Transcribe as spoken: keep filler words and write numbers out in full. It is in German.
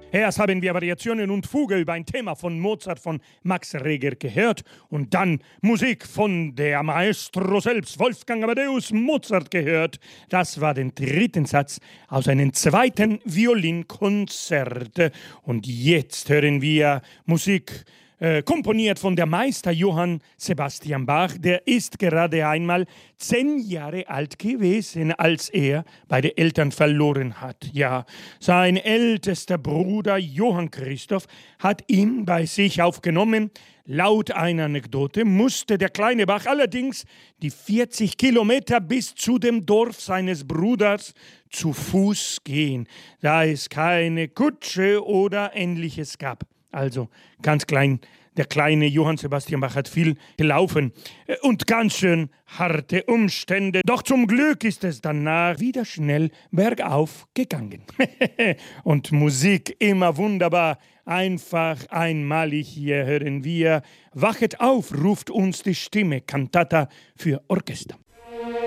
Erst haben wir Variationen und Fuge über ein Thema von Mozart von Max Reger gehört und dann Musik von der Maestro selbst, Wolfgang Amadeus Mozart, gehört. Das war der dritte Satz aus einem zweiten Violinkonzert. Und jetzt hören wir Musik Äh, komponiert von der Meister Johann Sebastian Bach. Der ist gerade einmal zehn Jahre alt gewesen, als er beide Eltern verloren hat. Ja, sein ältester Bruder Johann Christoph hat ihn bei sich aufgenommen. Laut einer Anekdote musste der kleine Bach allerdings die vierzig Kilometer bis zu dem Dorf seines Bruders zu Fuß gehen, da es keine Kutsche oder Ähnliches gab. Also ganz klein, der kleine Johann Sebastian Bach hat viel gelaufen und ganz schön harte Umstände. Doch zum Glück ist es danach wieder schnell bergauf gegangen. Und Musik immer wunderbar, einfach einmalig. Hier hören wir Wachet auf, ruft uns die Stimme, Cantata für Orchester.